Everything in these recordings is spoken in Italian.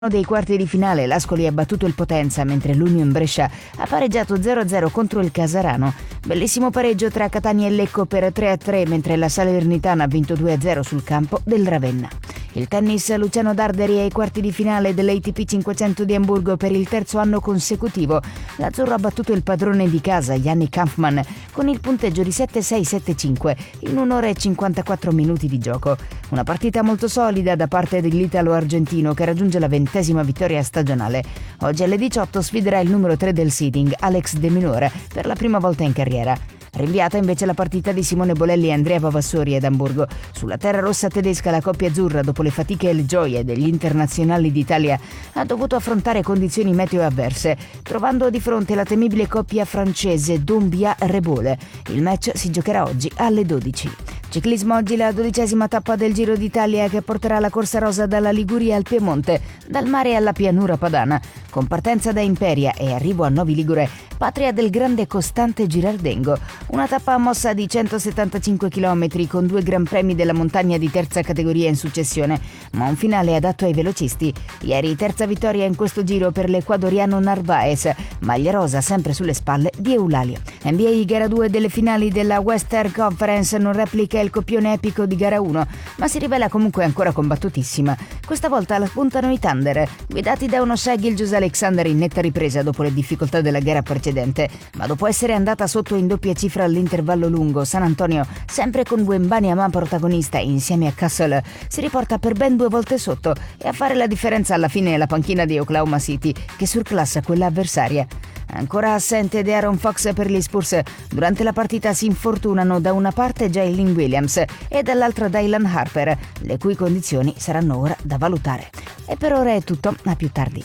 Dei quarti di finale l'Ascoli ha battuto il Potenza, mentre l'Union Brescia ha pareggiato 0-0 contro il Casarano. Bellissimo pareggio tra Catania e Lecco per 3-3, mentre la Salernitana ha vinto 2-0 sul campo del Ravenna. Il tennis, Luciano Darderi ai quarti di finale dell'ATP 500 di Amburgo per il terzo anno consecutivo. L'Azzurro ha battuto il padrone di casa, Yannick Hanfmann, con il punteggio di 7-6-7-5 in 1 ora e 54 minuti di gioco. Una partita molto solida da parte dell'italo-argentino, che raggiunge la 20ª vittoria stagionale. Oggi alle 18 sfiderà il numero 3 del seeding, Alex De Minaur, per la prima volta in carriera. Rinviata invece la partita di Simone Bolelli e Andrea Vavassori ad Amburgo. Sulla terra rossa tedesca la coppia azzurra, dopo le fatiche e le gioie degli internazionali d'Italia, ha dovuto affrontare condizioni meteo avverse, trovando di fronte la temibile coppia francese Doumbia-Rebole. Il match si giocherà oggi alle 12. Ciclismo, oggi la 12ª tappa del Giro d'Italia, che porterà la corsa rosa dalla Liguria al Piemonte, dal mare alla pianura padana, con partenza da Imperia e arrivo a Novi Ligure, patria del grande Costante Girardengo. Una tappa mossa di 175 km con 2 gran premi della montagna di terza categoria in successione, ma un finale adatto ai velocisti. Ieri terza vittoria in questo giro per l'ecuadoriano Narvaez, maglia rosa sempre sulle spalle di Eulalia. NBA gara 2 delle finali della Western Conference non replica il copione epico di gara 1, ma si rivela comunque ancora combattutissima. Questa volta la puntano i Thunder, guidati da uno Shai Gilgeous-Alexander in netta ripresa dopo le difficoltà della gara precedente, ma dopo essere andata sotto in doppia cifra all'intervallo lungo, San Antonio, sempre con Wembanyama protagonista insieme a Castle, si riporta per ben 2 volte sotto, e a fare la differenza alla fine è la panchina di Oklahoma City, che surclassa quella avversaria. Ancora assente De'Aaron Fox per gli Spurs. Durante la partita si infortunano da una parte Jalen Williams e dall'altra Dylan Harper, le cui condizioni saranno ora da valutare. E per ora è tutto, a più tardi.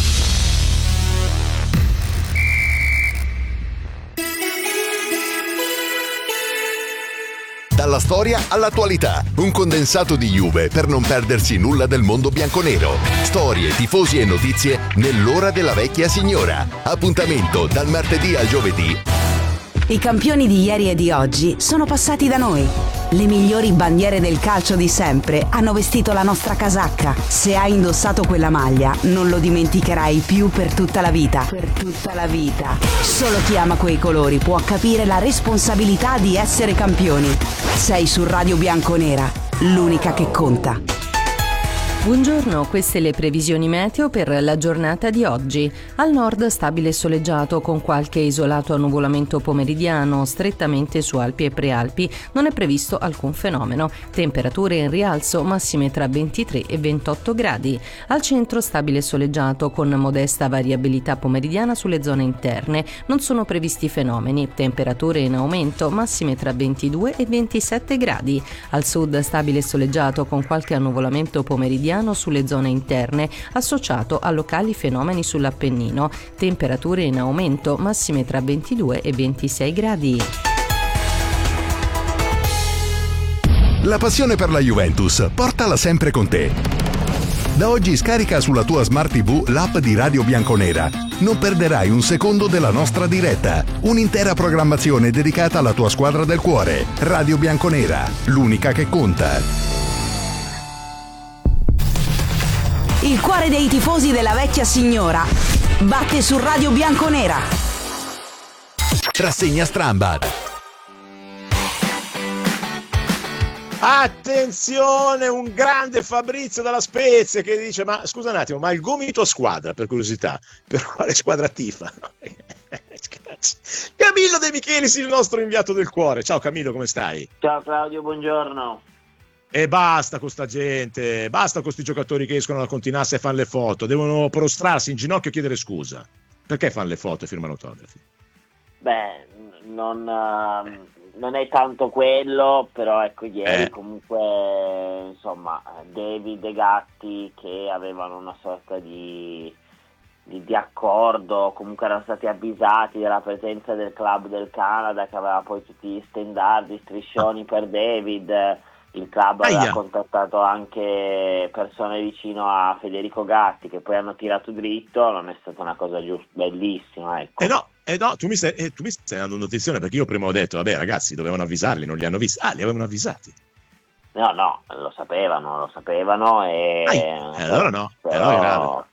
Dalla storia all'attualità, un condensato di Juve per non perdersi nulla del mondo bianconero. Storie, tifosi e notizie nell'ora della vecchia signora. Appuntamento dal martedì al giovedì. I campioni di ieri e di oggi sono passati da noi. Le migliori bandiere del calcio di sempre hanno vestito la nostra casacca. Se hai indossato quella maglia, non lo dimenticherai più per tutta la vita. Per tutta la vita. Solo chi ama quei colori può capire la responsabilità di essere campioni. Sei su Radio Bianconera, l'unica che conta. Buongiorno, queste le previsioni meteo per la giornata di oggi. Al nord stabile e soleggiato con qualche isolato annuvolamento pomeridiano, strettamente su Alpi e Prealpi non è previsto alcun fenomeno. Temperature in rialzo, massime tra 23 e 28 gradi. Al centro stabile e soleggiato con modesta variabilità pomeridiana sulle zone interne, non sono previsti fenomeni. Temperature in aumento, massime tra 22 e 27 gradi. Al sud stabile e soleggiato con qualche annuvolamento pomeridiano sulle zone interne, associato a locali fenomeni sull'Appennino. Temperature in aumento, massime tra 22 e 26 gradi. La passione per la Juventus, portala sempre con te. Da oggi scarica sulla tua Smart TV l'app di Radio Bianconera. Non perderai un secondo della nostra diretta. Un'intera programmazione dedicata alla tua squadra del cuore. Radio Bianconera, l'unica che conta. Il cuore dei tifosi della vecchia signora batte su Radio Bianconera. Rassegna Strambad. Attenzione, un grande Fabrizio dalla Spezia che dice: ma scusa un attimo, ma il gomito a squadra, per curiosità, per quale squadra tifa? Camillo De Michelis, il nostro inviato del cuore. Ciao Camillo, come stai? Ciao Claudio, buongiorno. E basta con sta gente, basta con sti giocatori che escono dalla continassa e fanno le foto, devono prostrarsi in ginocchio e chiedere scusa. Perché fanno le foto e firmano autografi? Beh, non è tanto quello, però ecco, ieri comunque, insomma, David e Gatti, che avevano una sorta di accordo, comunque erano stati avvisati della presenza del club del Canada, che aveva poi tutti gli stendardi, striscioni per David. Il club aveva contattato anche persone vicino a Federico Gatti, che poi hanno tirato dritto. Non è stata una cosa bellissima, ecco. No, tu mi stai dando notizione, perché io prima ho detto, vabbè ragazzi, dovevano avvisarli, non li hanno visti. Li avevano avvisati. No, lo sapevano e allora no, però, allora è grave.